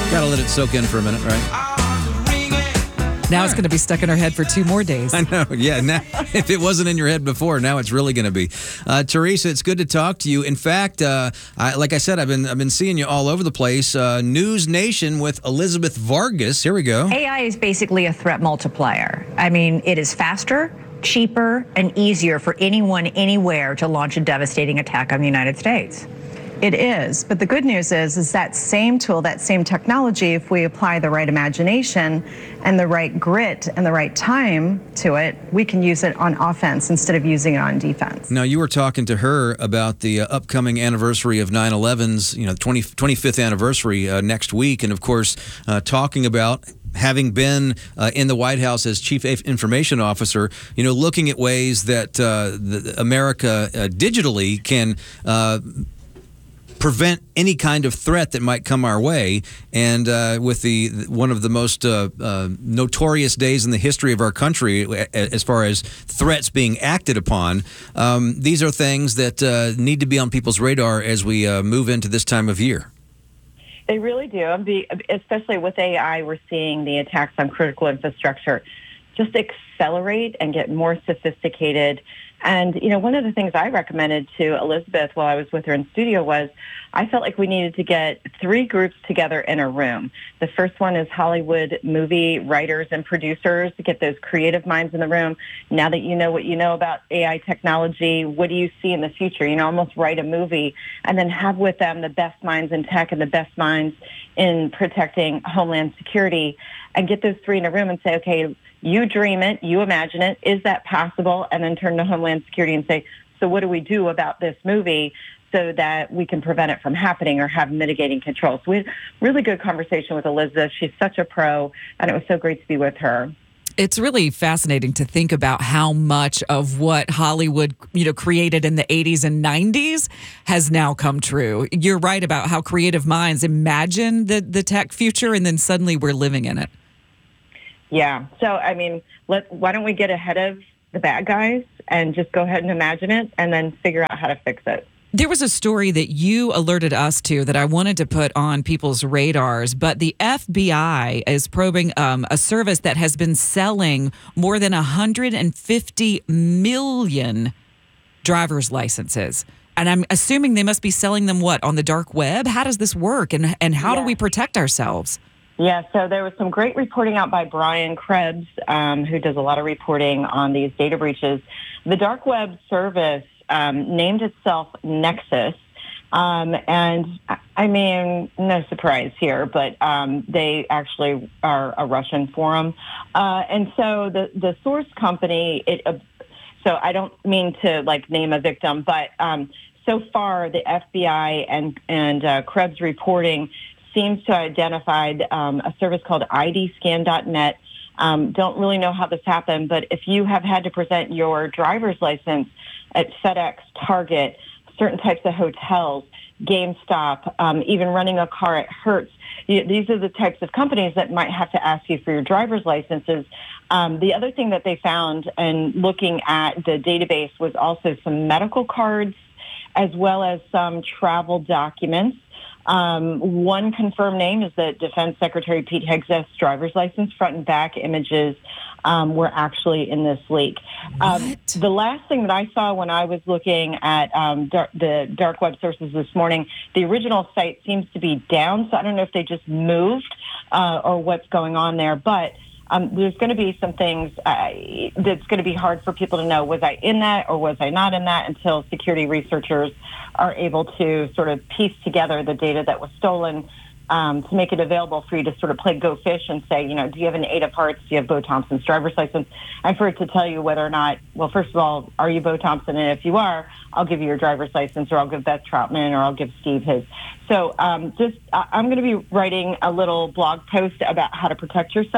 Gotta let it soak in for a minute, right? Now it's going to be stuck in her head for 2 more days. I know, yeah. Now, if it wasn't in your head before, now it's really going to be. Teresa, it's good to talk to you. In fact, like I said, I've been seeing you all over the place. News Nation with Elizabeth Vargas. Here we go. AI is basically a threat multiplier. I mean, it is faster, cheaper, and easier for anyone, anywhere to launch a devastating attack on the United States. It is, but the good news is that same tool, that same technology, if we apply the right imagination and the right grit and the right time to it, we can use it on offense instead of using it on defense. Now, you were talking to her about the upcoming anniversary of 9/11's, 25th anniversary next week, and of course, talking about having been in the White House as Chief Information Officer, looking at ways that America digitally can prevent any kind of threat that might come our way. And with one of the most notorious days in the history of our country as far as threats being acted upon, these are things that need to be on people's radar as we move into this time of year. They really do. Especially with AI, we're seeing the attacks on critical infrastructure just accelerate and get more sophisticated. And, one of the things I recommended to Elizabeth while I was with her in studio was I felt like we needed to get 3 groups together in a room. The first one is Hollywood movie writers and producers, to get those creative minds in the room. Now that you know what you know about AI technology, what do you see in the future? Almost write a movie and then have with them the best minds in tech and the best minds in protecting Homeland Security, and get those 3 in a room and say, okay, you dream it, you imagine it, is that possible? And then turn to Homeland Security and say, so what do we do about this movie so that we can prevent it from happening or have mitigating controls? We had a really good conversation with Elizabeth. She's such a pro, and it was so great to be with her. It's really fascinating to think about how much of what Hollywood, created in the 80s and 90s has now come true. You're right about how creative minds imagine the tech future, and then suddenly we're living in it. Yeah. So, why don't we get ahead of the bad guys and just go ahead and imagine it and then figure out how to fix it? There was a story that you alerted us to that I wanted to put on people's radars, but the FBI is probing a service that has been selling more than 150 million driver's licenses. And I'm assuming they must be selling them, on the dark web? How does this work, and how do we protect ourselves? Yeah, so there was some great reporting out by Brian Krebs, who does a lot of reporting on these data breaches. The dark web service named itself Nexus. And no surprise here, but they actually are a Russian forum. And so the source company, so I don't mean to name a victim, but so far the FBI and Krebs reporting seems to have identified a service called IDScan.net. Don't really know how this happened, but if you have had to present your driver's license at FedEx, Target, certain types of hotels, GameStop, even running a car at Hertz, these are the types of companies that might have to ask you for your driver's licenses. The other thing that they found in looking at the database was also some medical cards as well as some travel documents. One confirmed name is that Defense Secretary Pete Hegseth's driver's license front and back images were actually in this leak. The last thing that I saw when I was looking at the dark web sources this morning, the original site seems to be down, so I don't know if they just moved or what's going on there, but there's going to be some things that's going to be hard for people to know. Was I in that or was I not in that, until security researchers are able to sort of piece together the data that was stolen to make it available for you to sort of play Go Fish and say, do you have an Ada parts? Do you have Bo Thompson's driver's license? And for it to tell you whether or not, well, first of all, are you Bo Thompson? And if you are, I'll give you your driver's license, or I'll give Beth Troutman, or I'll give Steve his. So I'm going to be writing a little blog post about how to protect yourself.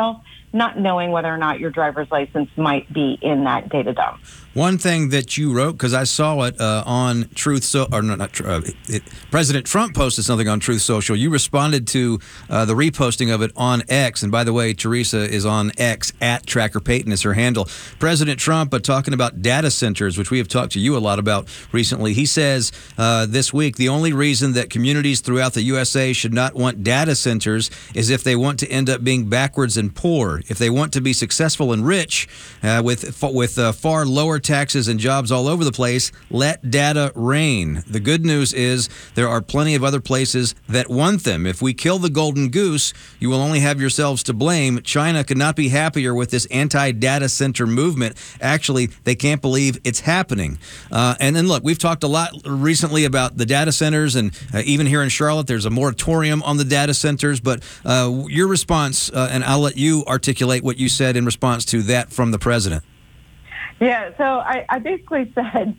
not knowing whether or not your driver's license might be in that data dump. One thing that you wrote, because I saw it on Truth, President Trump posted something on Truth Social. You responded to the reposting of it on X. And by the way, Teresa is on X, at Tracker Payton is her handle. President Trump talking about data centers, which we have talked to you a lot about recently. He says this week, the only reason that communities throughout the USA should not want data centers is if they want to end up being backwards and poor. If they want to be successful and rich with far lower taxes and jobs all over the place, let data reign. The good news is there are plenty of other places that want them. If we kill the golden goose, you will only have yourselves to blame. China could not be happier with this anti-data center movement. Actually, they can't believe it's happening. And then look, we've talked a lot recently about the data centers, and even here in Charlotte, there's a moratorium on the data centers. But your response, and I'll let you articulate what you said in response to that from the president. Yeah, so I basically said,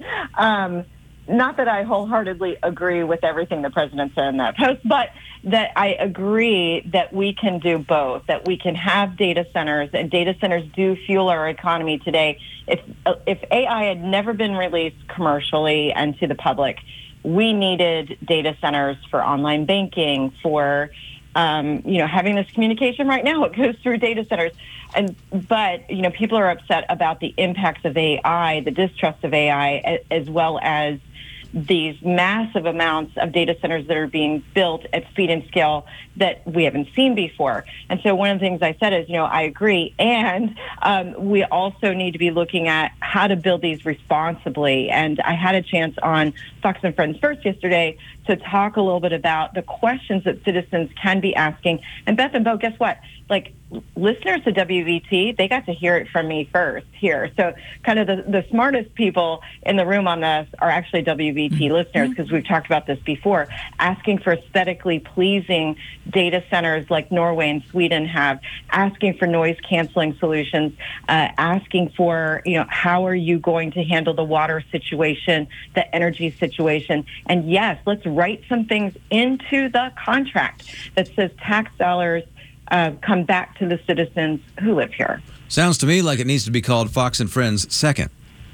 not that I wholeheartedly agree with everything the president said in that post, but that I agree that we can do both, that we can have data centers, and data centers do fuel our economy today. If AI had never been released commercially and to the public, we needed data centers for online banking, for having this communication right now. It goes through data centers. But people are upset about the impacts of AI, the distrust of AI, as well as these massive amounts of data centers that are being built at speed and scale that we haven't seen before. And so one of the things I said is, I agree. And we also need to be looking at how to build these responsibly. And I had a chance on Fox and Friends First yesterday to talk a little bit about the questions that citizens can be asking. And Beth and Bo, guess what? Listeners to WVT, they got to hear it from me first here. So kind of the smartest people in the room on this are actually WVT listeners, because we've talked about this before, asking for aesthetically pleasing data centers like Norway and Sweden have, asking for noise canceling solutions, asking for, how are you going to handle the water situation, the energy situation? And yes, let's write some things into the contract that says tax dollars come back to the citizens who live here. Sounds to me like it needs to be called Fox and Friends Second.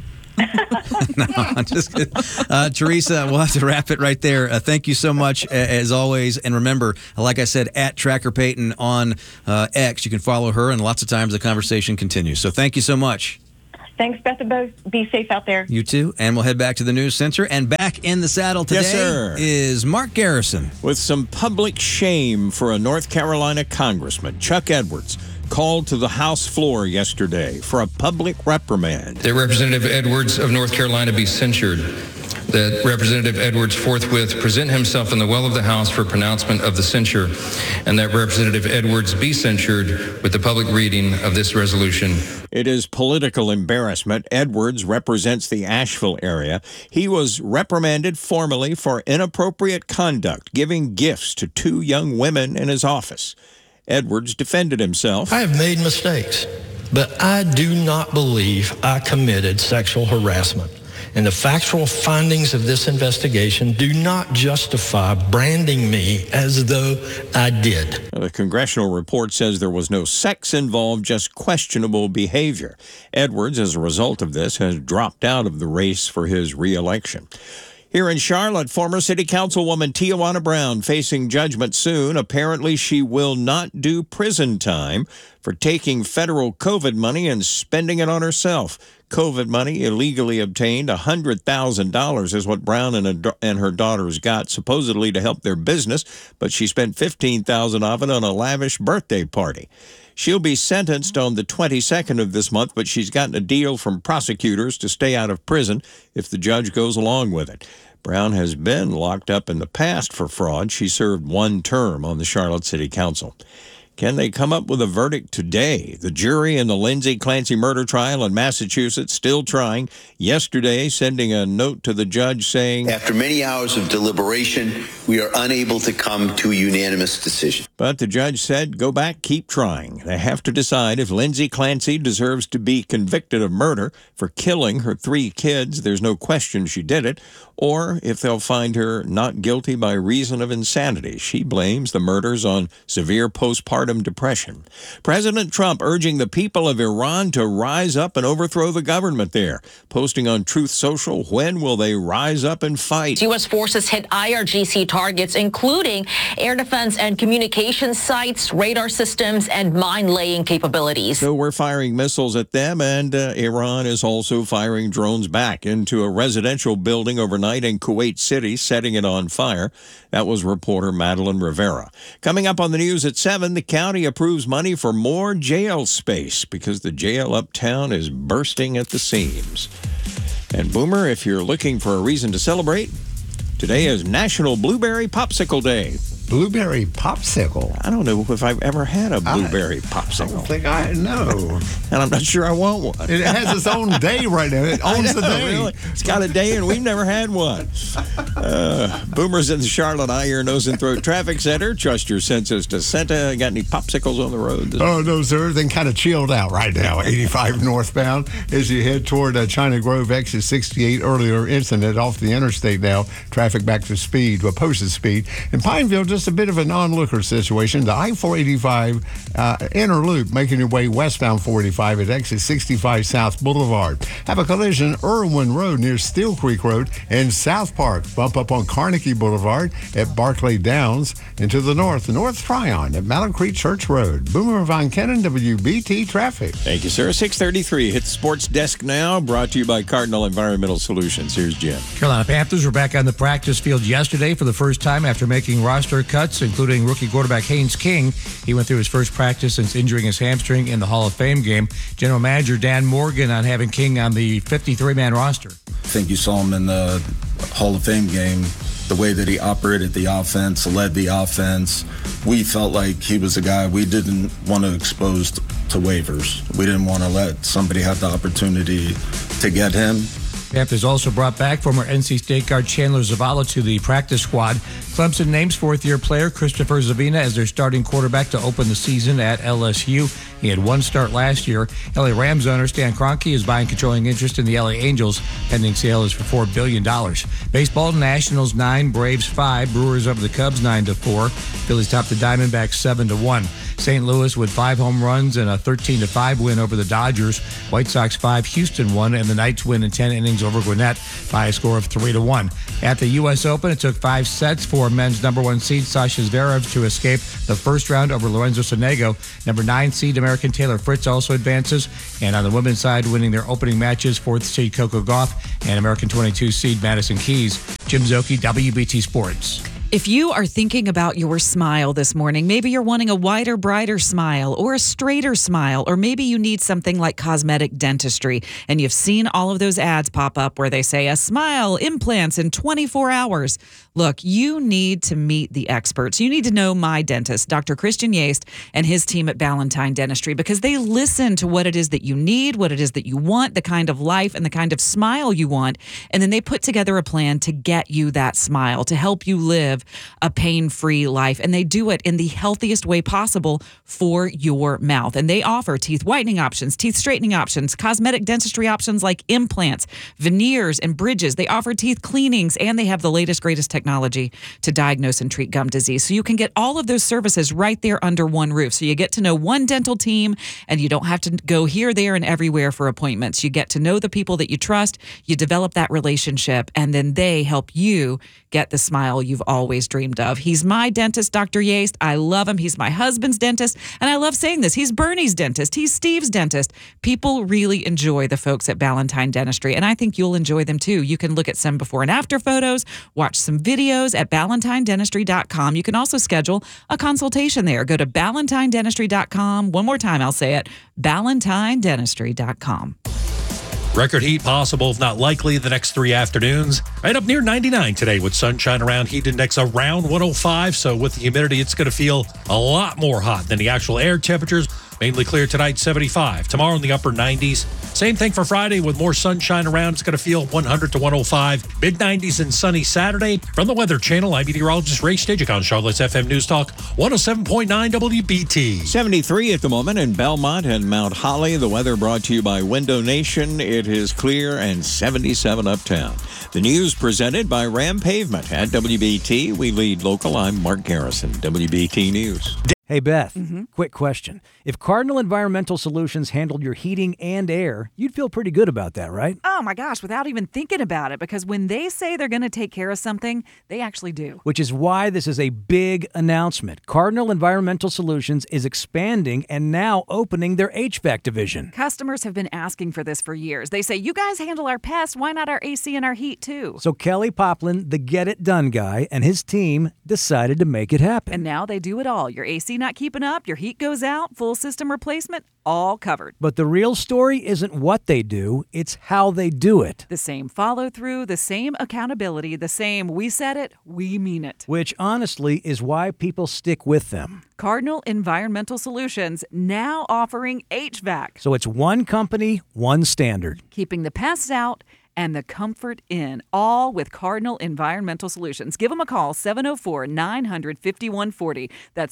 No, I'm just kidding. Teresa, we'll have to wrap it right there. Thank you so much, as always. And remember, like I said, at Tracker Payton on X, you can follow her, and lots of times the conversation continues. So thank you so much. Thanks, Beth and Bo. Be safe out there. You too. And we'll head back to the news center. And back in the saddle today is Mark Garrison. With some public shame for a North Carolina congressman, Chuck Edwards called to the House floor yesterday for a public reprimand. That Representative Edwards of North Carolina be censured. That Representative Edwards forthwith present himself in the well of the House for pronouncement of the censure, and that Representative Edwards be censured with the public reading of this resolution. It is political embarrassment. Edwards represents the Asheville area. He was reprimanded formally for inappropriate conduct, giving gifts to 2 young women in his office. Edwards defended himself. I have made mistakes, but I do not believe I committed sexual harassment. And the factual findings of this investigation do not justify branding me as though I did. The congressional report says there was no sex involved, just questionable behavior. Edwards, as a result of this, has dropped out of the race for his re-election. Here in Charlotte, former City Councilwoman Tijuana Brown facing judgment soon. Apparently, she will not do prison time for taking federal COVID money and spending it on herself. COVID money illegally obtained, $100,000 is what Brown and her daughters got, supposedly to help their business, but she spent $15,000 of it on a lavish birthday party. She'll be sentenced on the 22nd of this month, but she's gotten a deal from prosecutors to stay out of prison if the judge goes along with it. Brown has been locked up in the past for fraud. She served 1 term on the Charlotte City Council. Can they come up with a verdict today? The jury in the Lindsay Clancy murder trial in Massachusetts still trying. Yesterday, sending a note to the judge saying, after many hours of deliberation, we are unable to come to a unanimous decision. But the judge said, go back, keep trying. They have to decide if Lindsay Clancy deserves to be convicted of murder for killing her 3 kids. There's no question she did it. Or if they'll find her not guilty by reason of insanity. She blames the murders on severe postpartum postpartum depression. President Trump urging the people of Iran to rise up and overthrow the government there. Posting on Truth Social, when will they rise up and fight? U.S. forces hit IRGC targets, including air defense and communications sites, radar systems, and mine-laying capabilities. So we're firing missiles at them, and Iran is also firing drones back into a residential building overnight in Kuwait City, setting it on fire. That was reporter Madeline Rivera. Coming up on the news at 7, the county approves money for more jail space because the jail uptown is bursting at the seams. And Boomer, if you're looking for a reason to celebrate, today is National Blueberry Popsicle Day. Blueberry popsicle? I don't know if I've ever had a blueberry popsicle. I don't think I know. And I'm not sure I want one. It has its own day right now. It owns the day. Really? It's got a day, and we've never had one. Boomers in the Charlotte Eye, Ear, Nose, and Throat Traffic Center. Trust your senses to Santa. Got any popsicles on the road? Oh, no, sir. Everything kind of chilled out right now. 85 northbound as you head toward China Grove, exit 68. Earlier incident off the interstate now. Traffic back to speed, posted speed. In Pineville, just a bit of an onlooker situation. The I-485 inner loop making your way westbound 485 at exit 65 South Boulevard. Have a collision Irwin Road near Steel Creek Road and South Park. Bump up on Carnegie Boulevard at Barclay Downs. And to the north Tryon at Mallet Creek Church Road. Boomer Von Kennon, WBT Traffic. Thank you, sir. 6:33. Hit the sports desk now. Brought to you by Cardinal Environmental Solutions. Here's Jim. Carolina Panthers were back on the practice field yesterday for the first time after making roster cuts, including rookie quarterback Haynes King. He went through his first practice since injuring his hamstring in the Hall of Fame game. General Manager Dan Morgan on having King on the 53-man roster. I think you saw him in the Hall of Fame game, the way that he operated the offense, led the offense. We felt like he was a guy we didn't want to expose to waivers. We didn't want to let somebody have the opportunity to get him. Panthers also brought back former NC State guard Chandler Zavala to the practice squad. Clemson names fourth-year player Christopher Zavina as their starting quarterback to open the season at LSU. He had one start last year. LA Rams owner Stan Kroenke is buying controlling interest in the LA Angels. Pending sale is for $4 billion. Baseball, Nationals 9, Braves 5, Brewers over the Cubs 9-4. Phillies top the Diamondbacks 7-1. St. Louis with 5 home runs and a 13-5 win over the Dodgers. White Sox 5, Houston 1, and the Knights win in 10 innings over Gwinnett by a score of 3-1. At the U.S. Open, it took 5 sets for men's number 1 seed Sasha Zverev to escape the first round over Lorenzo Sonego. Number 9 seed American Taylor Fritz also advances. And on the women's side, winning their opening matches, 4th seed Coco Gauff and American 22 seed Madison Keys. Jim Zoki, WBT Sports. If you are thinking about your smile this morning, maybe you're wanting a wider, brighter smile or a straighter smile, or maybe you need something like cosmetic dentistry, and you've seen all of those ads pop up where they say a smile, implants in 24 hours. Look, you need to meet the experts. You need to know my dentist, Dr. Christian Yaste, and his team at Ballantine Dentistry, because they listen to what it is that you need, what it is that you want, the kind of life and the kind of smile you want, and then they put together a plan to get you that smile, to help you live a pain-free life. And they do it in the healthiest way possible for your mouth. And they offer teeth whitening options, teeth straightening options, cosmetic dentistry options like implants, veneers, and bridges. They offer teeth cleanings, and they have the latest, greatest technology to diagnose and treat gum disease. So you can get all of those services right there under one roof. So you get to know one dental team, and you don't have to go here, there, and everywhere for appointments. You get to know the people that you trust. You develop that relationship, and then they help you get the smile you've always dreamed of. He's my dentist, Dr. Yaste. I love him. He's my husband's dentist. And I love saying this. He's Bernie's dentist. He's Steve's dentist. People really enjoy the folks at Ballantine Dentistry, and I think you'll enjoy them too. You can look at some before and after photos, watch some videos at ballantinedentistry.com. You can also schedule a consultation there. Go to ballantinedentistry.com. One more time, I'll say it, ballantinedentistry.com. Record heat possible, if not likely, the next 3 afternoons. Right up near 99 today with sunshine around, heat index around 105. So with the humidity, it's going to feel a lot more hot than the actual air temperatures. Mainly clear tonight, 75. Tomorrow in the upper 90s. Same thing for Friday with more sunshine around. It's going to feel 100 to 105. Mid-90s and sunny Saturday. From the Weather Channel, I'm meteorologist Ray Stajic on Charlotte's FM News Talk 107.9 WBT. 73 at the moment in Belmont and Mount Holly. The weather brought to you by Window Nation. It is clear and 77 uptown. The news presented by Ram Pavement at WBT. We lead local. I'm Mark Garrison, WBT News. Hey, Beth, quick question. If Cardinal Environmental Solutions handled your heating and air, you'd feel pretty good about that, right? Oh my gosh, without even thinking about it, because when they say they're going to take care of something, they actually do. Which is why this is a big announcement. Cardinal Environmental Solutions is expanding and now opening their HVAC division. Customers have been asking for this for years. They say, you guys handle our pests, why not our AC and our heat too? So Kelly Poplin, the get-it-done guy, and his team decided to make it happen. And now they do it all. Your AC not keeping up, your heat goes out, full system replacement, all covered. But the real story isn't what they do, it's how they do it. The same follow-through, the same accountability, the same we said it, we mean it. Which honestly is why people stick with them. Cardinal Environmental Solutions now offering HVAC. So it's one company, one standard. Keeping the pests out and the comfort in, all with Cardinal Environmental Solutions. Give them a call, 704-900-5140. That's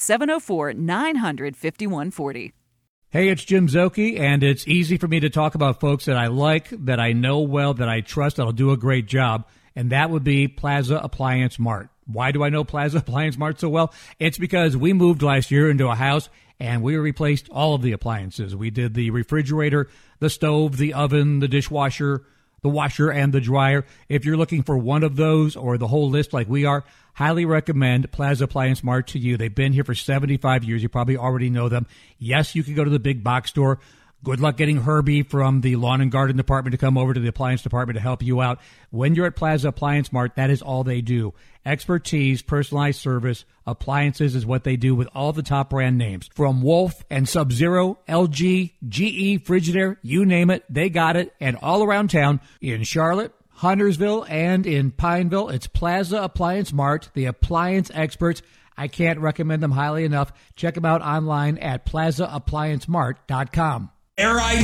704-900-5140. Hey, it's Jim Szoke, and it's easy for me to talk about folks that I like, that I know well, that I trust, that'll do a great job, and that would be Plaza Appliance Mart. Why do I know Plaza Appliance Mart so well? It's because we moved last year into a house, and we replaced all of the appliances. We did the refrigerator, the stove, the oven, the dishwasher, the washer, and the dryer. If you're looking for one of those or the whole list like we are, highly recommend Plaza Appliance Mart to you. They've been here for 75 years. You probably already know them. Yes, you can go to the big box store. Good luck getting Herbie from the lawn and garden department to come over to the appliance department to help you out. When you're at Plaza Appliance Mart, that is all they do. Expertise, personalized service, appliances is what they do with all the top brand names. From Wolf and Sub-Zero, LG, GE, Frigidaire, you name it, they got it. And all around town, in Charlotte, Huntersville, and in Pineville, it's Plaza Appliance Mart, the appliance experts. I can't recommend them highly enough. Check them out online at plazaappliancemart.com. Air ID